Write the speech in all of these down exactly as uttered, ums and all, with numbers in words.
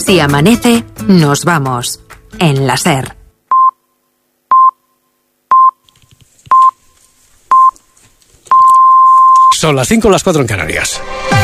Si amanece, nos vamos. En la SER. Son las cinco, las cuatro en Canarias.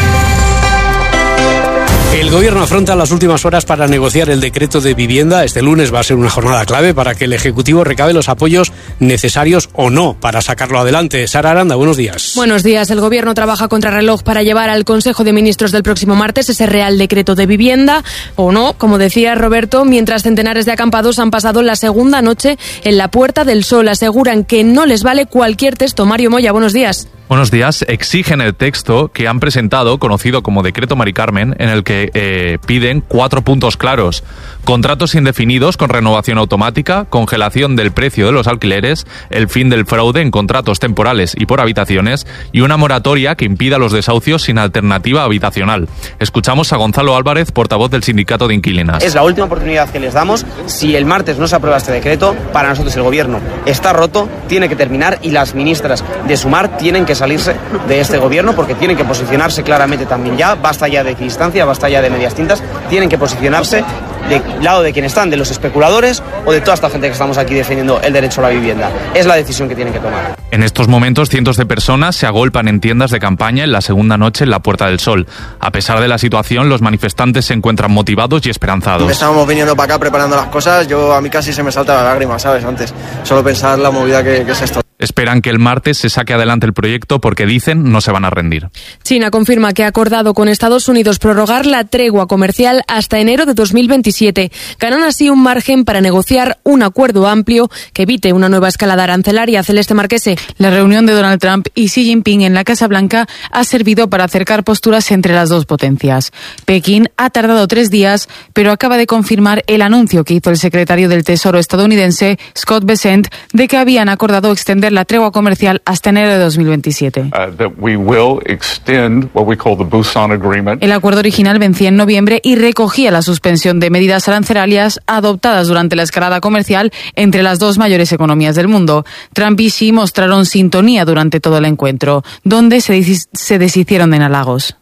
El Gobierno afronta las últimas horas para negociar el decreto de vivienda. Este lunes va a ser una jornada clave para que el Ejecutivo recabe los apoyos necesarios o no para sacarlo adelante. Sara Aranda, buenos días. Buenos días. El Gobierno trabaja contra reloj para llevar al Consejo de Ministros del próximo martes ese Real Decreto de Vivienda o no, como decía Roberto, mientras centenares de acampados han pasado la segunda noche en la Puerta del Sol. Aseguran que no les vale cualquier texto. Mario Moya, buenos días. Buenos días. Exigen el texto que han presentado, conocido como Decreto Mari Carmen, en el que eh, piden cuatro puntos claros. Contratos indefinidos con renovación automática, congelación del precio de los alquileres, el fin del fraude en contratos temporales y por habitaciones y una moratoria que impida los desahucios sin alternativa habitacional. Escuchamos a Gonzalo Álvarez, portavoz del Sindicato de Inquilinas. Es la última oportunidad que les damos. Si el martes no se aprueba este decreto, para nosotros el Gobierno está roto, tiene que terminar y las ministras de Sumar tienen que salirse de este Gobierno porque tienen que posicionarse claramente también ya. Basta ya de equidistancia, basta ya de medias tintas. Tienen que posicionarse del lado de quien están, de los especuladores o de toda esta gente que estamos aquí defendiendo el derecho a la vivienda. Es la decisión que tienen que tomar. En estos momentos, cientos de personas se agolpan en tiendas de campaña en la segunda noche en la Puerta del Sol. A pesar de la situación, los manifestantes se encuentran motivados y esperanzados. Estábamos viniendo para acá preparando las cosas. Yo a mí casi se me salta la lágrima, ¿sabes? Antes, solo pensar la movida que, que es esto. Esperan que el martes se saque adelante el proyecto porque dicen no se van a rendir. China confirma que ha acordado con Estados Unidos prorrogar la tregua comercial hasta enero de dos mil veintisiete. Ganan así un margen para negociar un acuerdo amplio que evite una nueva escalada arancelaria. Celeste Marquese. La reunión de Donald Trump y Xi Jinping en la Casa Blanca ha servido para acercar posturas entre las dos potencias. Pekín ha tardado tres días, pero acaba de confirmar el anuncio que hizo el secretario del Tesoro estadounidense, Scott Bessent, de que habían acordado extender la tregua comercial hasta enero de dos mil veintisiete. Uh, that we will extend what we call the Busan Agreement. El acuerdo original vencía en noviembre y recogía la suspensión de medidas arancelarias adoptadas durante la escalada comercial entre las dos mayores economías del mundo. Trump y Xi mostraron sintonía durante todo el encuentro, donde se, des- se deshicieron en halagos.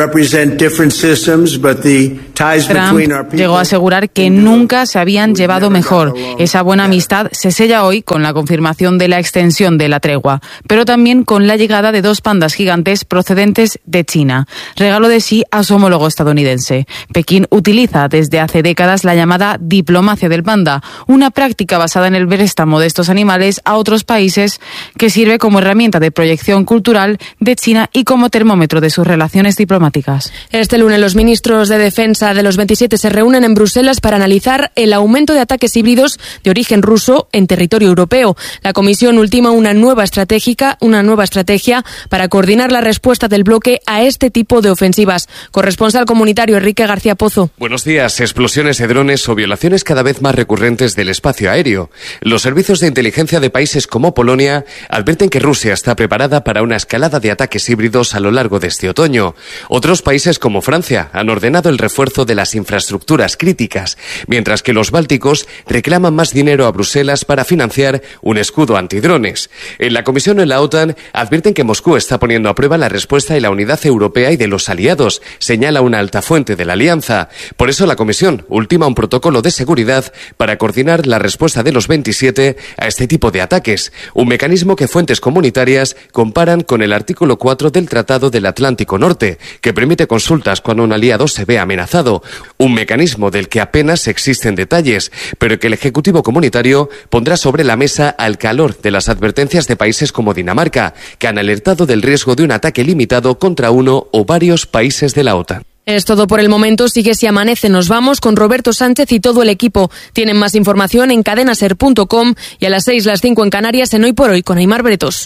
Trump llegó a asegurar que nunca se habían llevado mejor. Esa buena amistad se sella hoy con la confirmación de la extensión de la tregua, pero también con la llegada de dos pandas gigantes procedentes de China, regalo de Xi a su homólogo estadounidense. Pekín utiliza desde hace décadas la llamada diplomacia del panda, una práctica basada en el préstamo de estos animales a otros países que sirve como herramienta de proyección cultural de China y como termómetro de sus relaciones diplomáticas. Este lunes los ministros de Defensa de los veintisiete se reúnen en Bruselas para analizar el aumento de ataques híbridos de origen ruso en territorio europeo. La Comisión ultima una nueva estratégica, una nueva estrategia para coordinar la respuesta del bloque a este tipo de ofensivas. Corresponsal comunitario Enrique García Pozo. Buenos días. Explosiones de drones o violaciones cada vez más recurrentes del espacio aéreo. Los servicios de inteligencia de países como Polonia advierten que Rusia está preparada para una escalada de ataques híbridos a lo largo de este otoño. Otros países como Francia han ordenado el refuerzo de las infraestructuras críticas, mientras que los bálticos reclaman más dinero a Bruselas para financiar un escudo antidrones. En la Comisión en la OTAN advierten que Moscú está poniendo a prueba la respuesta y la unidad europea y de los aliados, señala una alta fuente de la alianza. Por eso la Comisión ultima un protocolo de seguridad para coordinar la respuesta de los veintisiete a este tipo de ataques, un mecanismo que fuentes comunitarias comparan con el artículo cuatro del Tratado del Atlántico Norte, que permite consultas cuando un aliado se ve amenazado, un mecanismo del que apenas existen detalles, pero que el Ejecutivo comunitario pondrá sobre la mesa al calor de las advertencias de países como Dinamarca, que han alertado del riesgo de un ataque limitado contra uno o varios países de la OTAN. Es todo por el momento. Sigue Si Amanece. Nos vamos con Roberto Sánchez y todo el equipo. Tienen más información en cadenaser punto com y a las seis, las cinco en Canarias en Hoy por Hoy con Aimar Bretos.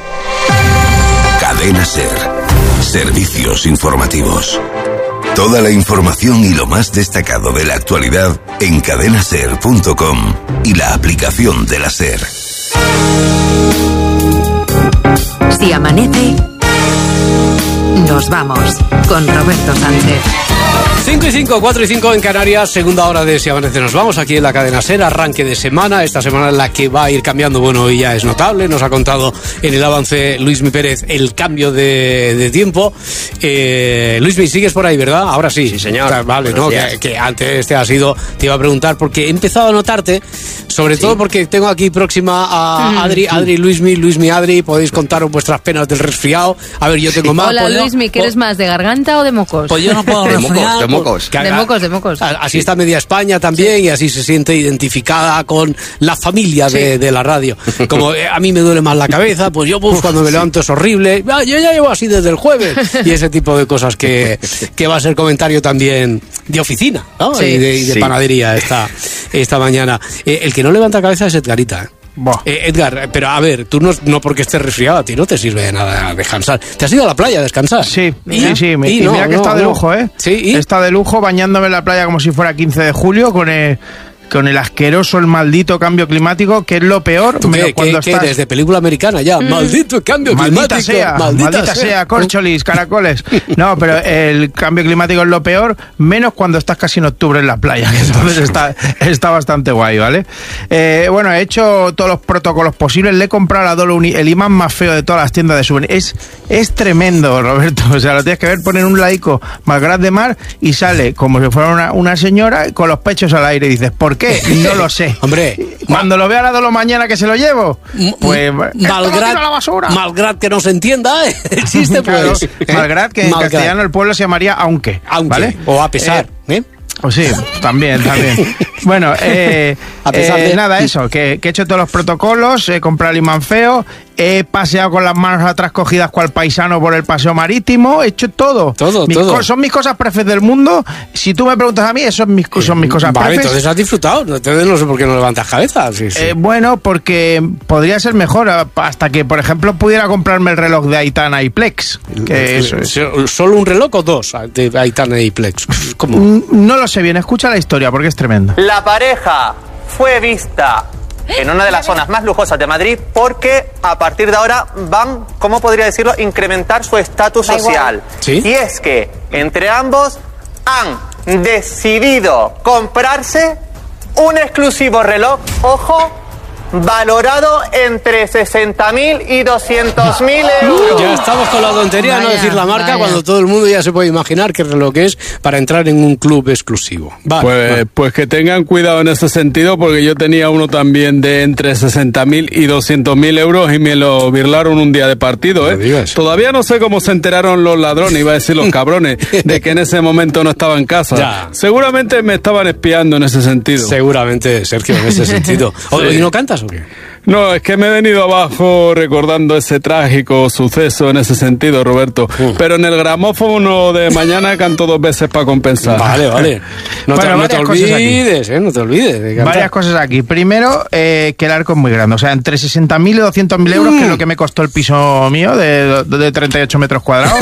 Cadena SER. Servicios informativos. Toda la información y lo más destacado de la actualidad en cadenaser punto com y la aplicación de la SER. Si amanece, nos vamos con Roberto Sánchez. cinco y y cinco, cuatro y cinco en Canarias, segunda hora de Si Amanece Nos Vamos, aquí en la cadena SER, arranque de semana, esta semana en la que va a ir cambiando, bueno, y ya es notable, nos ha contado en el avance Luismi Pérez el cambio de, de tiempo. Eh, Luismi, sigues por ahí, ¿verdad? Ahora sí. Sí, señor. O sea, vale, ¿no? Que, que antes te ha sido, te iba a preguntar, porque he empezado a notarte, sobre sí. todo porque tengo aquí próxima a Adri, Adri, Luismi, Luismi, Adri, podéis contaros vuestras penas del resfriado. A ver, yo tengo más. Hola, Luismi, ¿qué eres más, de garganta o de mocos? Pues yo no puedo de mocos, de mocos. De mocos, de mocos. Así está media España también, sí. Y así se siente identificada con la familia de, sí. de la radio. Como eh, a mí me duele más la cabeza, pues yo pues, cuando me levanto es horrible. Ah, yo ya llevo así desde el jueves. Y ese tipo de cosas que, que va a ser comentario también de oficina, ¿no? Sí. Y de, y de sí. panadería esta, esta mañana. Eh, el que no levanta cabeza es Edgarita. Eh, Edgar, pero a ver, tú no, no porque estés resfriado, a ti no te sirve de nada descansar. ¿Te has ido a la playa a descansar? Sí, ¿Y? sí, sí. Y, y no, mira que no, está de lujo, ¿eh? Sí, ¿y? Está de lujo bañándome en la playa como si fuera quince de julio con el... con el asqueroso, el maldito cambio climático, que es lo peor. ¿Tú qué, cuando qué, estás... qué, desde película americana ya? Mm. Maldito cambio maldita climático. Sea, maldita, maldita sea, sea, corcholis, caracoles. No, pero el cambio climático es lo peor, menos cuando estás casi en octubre en la playa, que entonces está, está bastante guay, ¿vale? Eh, bueno, he hecho todos los protocolos posibles, le he comprado a Dolo el imán más feo de todas las tiendas de souvenirs. Es, es tremendo, Roberto, o sea, lo tienes que ver, poner un laico Malgrat de Mar y sale como si fuera una, una señora con los pechos al aire y dices, ¿por qué? No lo sé. Hombre, cuando lo vea a las dos de la mañana que se lo llevo, pues Malgrat, la basura. Malgrat que no se entienda, ¿eh? Existe, pues. Claro, Malgrat que en Malgrat. Castellano el pueblo se llamaría aunque, aunque, ¿vale? O a pesar, ¿eh? ¿eh? Pues sí, también, también. Bueno, eh, a pesar eh, de nada, eso, que, que he hecho todos los protocolos, he comprado el imán feo, he paseado con las manos atrás cogidas cual paisano por el paseo marítimo, he hecho todo. Todo, mis todo. Co- son mis cosas prefes del mundo. Si tú me preguntas a mí, eso son mis, son mis cosas vale, prefes. Entonces has disfrutado, entonces no sé por qué no levantas cabeza. Sí, sí. Eh, bueno, porque podría ser mejor, hasta que, por ejemplo, pudiera comprarme el reloj de Aitana y Plex. Que eso es. ¿Solo un reloj o dos de Aitana y Plex? ¿Cómo? No lo sé bien, escucha la historia porque es tremenda. La pareja fue vista en una de las zonas más lujosas de Madrid porque a partir de ahora van, ¿cómo podría decirlo?, incrementar su estatus social. ¿Sí? Y es que entre ambos han decidido comprarse un exclusivo reloj, ojo, valorado entre sesenta mil y doscientos mil euros. Ya estamos con la tontería de no decir la marca, vaya. Cuando todo el mundo ya se puede imaginar qué reloj es para entrar en un club exclusivo. Vale, pues, vale. pues que tengan cuidado en ese sentido, porque yo tenía uno también de entre sesenta mil y doscientos mil euros y me lo birlaron un día de partido. ¿eh? Todavía no sé cómo se enteraron los ladrones, iba a decir los cabrones, de que en ese momento no estaba en casa. Ya. Seguramente me estaban espiando en ese sentido. Seguramente, Sergio, en ese sentido. Sí. ¿Y no cantas o qué? No, es que me he venido abajo recordando ese trágico suceso en ese sentido, Roberto. Uh. Pero en el gramófono de mañana canto dos veces para compensar. Vale, vale. No, bueno, te, no te olvides, eh, no te olvides de cantar. Varias cosas aquí. Primero, eh, que el arco es muy grande. O sea, entre sesenta mil y doscientos mil euros, mm. que es lo que me costó el piso mío, de, de treinta y ocho metros cuadrados.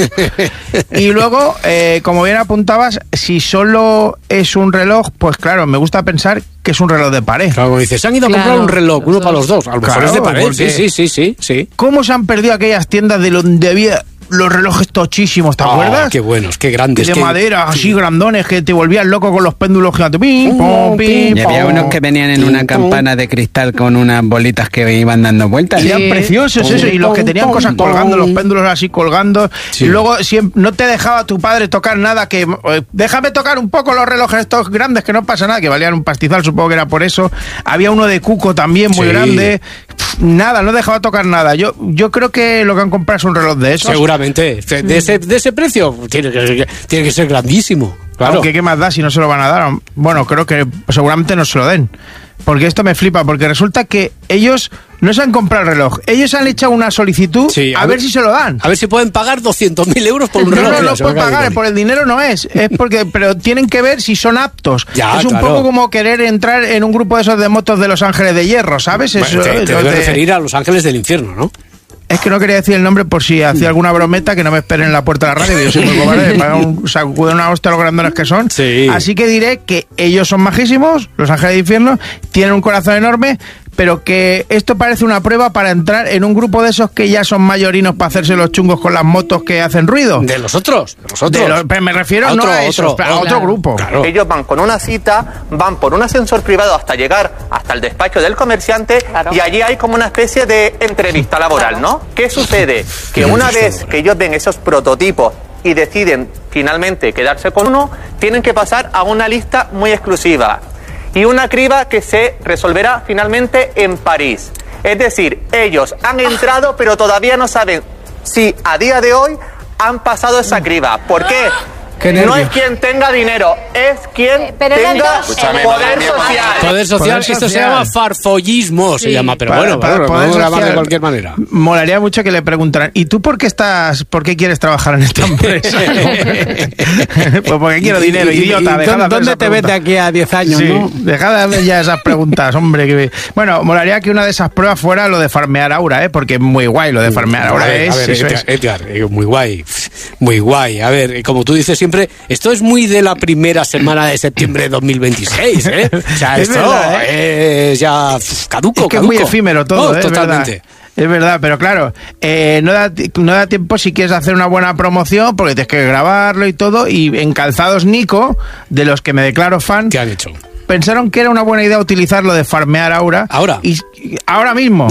Y luego, eh, como bien apuntabas, si solo es un reloj, pues claro, me gusta pensar que es un reloj de pared. Claro, como dices, se han ido a claro, comprar un reloj, uno para los dos. A lo mejor claro, es de pared. Sí, sí, sí, sí, sí. ¿Cómo se han perdido aquellas tiendas de donde había los relojes tochísimos, ¿te oh, acuerdas? Qué buenos, qué grandes. De qué... madera, así grandones, que te volvías loco con los péndulos gigantes. Pim, pom, pim, y había pom, unos que venían en pim, una campana de cristal con unas bolitas que iban dando vueltas. Y eran sí. preciosos pom, eso, y los que tenían pom, cosas colgando, pom. Los péndulos así colgando. Sí. Y luego siempre, no te dejaba tu padre tocar nada, que eh, déjame tocar un poco los relojes estos grandes, que no pasa nada, que valían un pastizal, supongo que era por eso. Había uno de Cuco también, muy sí. grande. Pff, nada, no dejaba tocar nada. Yo, yo creo que lo que han comprado es un reloj de esos. Seguramente. De ese, de ese precio tiene que, tiene que ser grandísimo. Claro. Aunque qué más da si no se lo van a dar. Bueno, creo que seguramente no se lo den. Porque esto me flipa, porque resulta que ellos no se han comprado el reloj. Ellos han echado una solicitud sí, a, a ver, ver si se lo dan. A ver si pueden pagar doscientos mil euros por un no, reloj. No, no, no pueden pagar, por el dinero no es. Es porque, pero tienen que ver si son aptos. Ya, es un claro. poco como querer entrar en un grupo de esos de motos de Los Ángeles de Hierro, ¿sabes? Bueno, Eso, te te debes de... referir a Los Ángeles del Infierno, ¿no? Es que no quería decir el nombre por si hacía alguna brometa, que no me esperen en la puerta de la radio, que yo soy muy cobarde, me un, sacuden una hostia a los grandones que son. Sí. Así que diré que ellos son majísimos, Los Ángeles del Infierno, tienen un corazón enorme, pero que esto parece una prueba para entrar en un grupo de esos que ya son mayorinos para hacerse los chungos con las motos que hacen ruido. De los otros, de los otros. De los, pero me refiero a no otro, a esos, otro, a otro claro, grupo. Claro. Ellos van con una cita, van por un ascensor privado hasta llegar hasta el despacho del comerciante, claro, y allí hay como una especie de entrevista laboral, ¿no? ¿Qué sucede? Que una vez que ellos ven esos prototipos y deciden finalmente quedarse con uno, tienen que pasar a una lista muy exclusiva y una criba que se resolverá finalmente en París. Es decir, ellos han entrado pero todavía no saben si a día de hoy han pasado esa criba. ¿Por qué? No es quien tenga dinero, es quien eh, tenga poder social. Poder social, poder esto social. Se llama farfollismo, sí. se llama, pero para, bueno, para, para podemos grabar de cualquier manera. Molaría mucho que le preguntaran, ¿y tú por qué estás, por qué quieres trabajar en esta empresa? Pues porque quiero dinero, y, idiota. Y, y, ¿Dónde, ¿dónde te ves de aquí a diez años, sí, no? Deja de hacer ya esas preguntas, hombre. Que... Bueno, molaría que una de esas pruebas fuera lo de farmear aura, ¿eh? Porque es muy guay lo de farmear aura. A ver, es, a ver, eso Edgar, es. Edgar, muy guay, muy guay. A ver, como tú dices siempre, esto es muy de la primera semana de septiembre de dos mil veintiséis, ¿eh? O sea, es esto verdad, ¿eh? es ya caduco, es que caduco. Es muy efímero todo, oh, ¿eh? Totalmente. Es verdad. Es verdad, pero claro, eh, no, da, no da tiempo si quieres hacer una buena promoción porque tienes que grabarlo y todo. Y en Calzados Nico, de los que me declaro fan, ¿qué han hecho? Pensaron que era una buena idea utilizar lo de farmear aura. ¿Ahora? Y, y ahora mismo.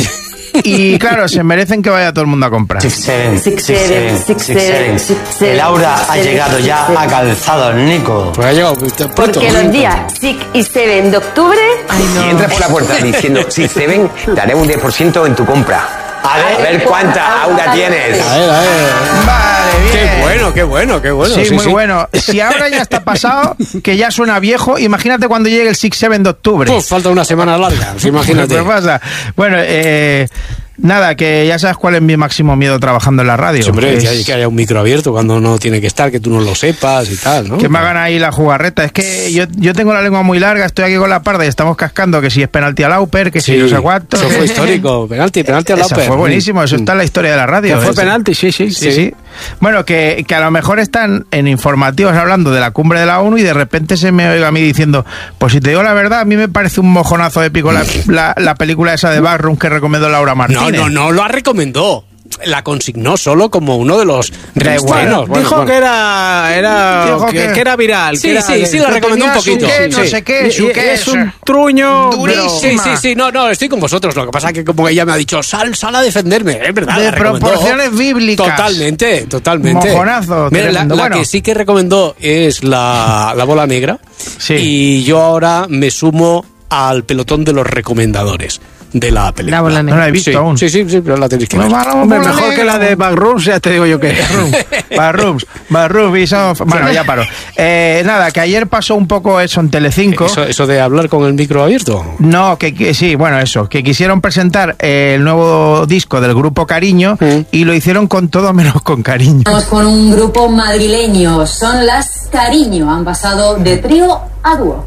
Y claro, se merecen que vaya todo el mundo a comprar. Six seven, six seven, six seven, six seven. El aura ha llegado ya a Calzados Nico. Pues ha llegado pronto. Porque los días six y seven de octubre... Ay, no. Si entras por la puerta diciendo six seven, te haré un diez por ciento en tu compra. A ver, a ver cuánta aura tienes. A ver, a ver. Vale, bien. Qué bueno, qué bueno, qué bueno. Sí, sí muy sí. bueno. Si ahora ya está pasado, que ya suena viejo, imagínate cuando llegue el six seven de octubre. Pues falta una semana larga, imagínate. ¿Qué pasa? Bueno, eh... Nada, que ya sabes cuál es mi máximo miedo trabajando en la radio. Sí, hombre, es... que, hay, que haya un micro abierto cuando no tiene que estar, que tú no lo sepas y tal, ¿no? Que me hagan ahí la jugarreta. Es que yo, yo tengo la lengua muy larga, estoy aquí con la parda y estamos cascando que si es penalti a Lauper, que sí, si no sé cuánto. Eso fue histórico, penalti, penalti a Lauper. Eso fue buenísimo, eso está en la historia de la radio. Que fue eso. penalti, sí, sí, sí, sí. sí. Bueno, que, que a lo mejor están en informativos hablando de la cumbre de la ONU y de repente se me oiga a mí diciendo, pues si te digo la verdad, a mí me parece un mojonazo épico la, la, la película esa de Backroom que recomendó Laura Martínez. No, no, no, lo ha recomendó. La consignó solo como uno de los reestrenos. Bueno, dijo bueno. que era, era dijo que, que, que era viral. Sí, que era, sí, sí, lo recomendó un poquito. Qué, sí, no sí. sé qué, su qué, es un truño. Durísima. Sí, sí, sí, no, no, estoy con vosotros. Lo que pasa es que como ella me ha dicho, sal, sal a defenderme. Es verdad. De proporciones bíblicas. Totalmente, totalmente. Mojonazo. Mira, la, la bueno. que sí que recomendó es la, la bola negra. Sí. Y yo ahora me sumo al pelotón de los recomendadores de la película. La bola negra. No la he visto sí, aún. Sí, sí, sí, pero la tenéis que ver. No, Hombre, mejor negra. Que la de Backrooms, ya te digo yo que. Backrooms, Backrooms, bueno, ya paro. Eh, nada, que ayer pasó un poco eso en Telecinco. ¿Eso, eso de hablar con el micro abierto? No, que, que sí, bueno, eso, que quisieron presentar eh, el nuevo disco del grupo Cariño mm. y lo hicieron con todo menos con cariño. Estamos con un grupo madrileño, son las Cariño, han pasado de trío a dúo.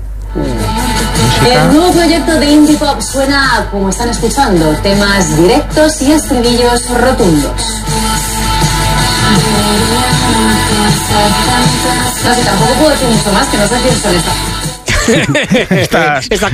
El nuevo proyecto de Indie Pop suena como están escuchando, temas directos y estribillos rotundos. No sé, tampoco puedo decir mucho más, que no sé quién son estas. Estas, estas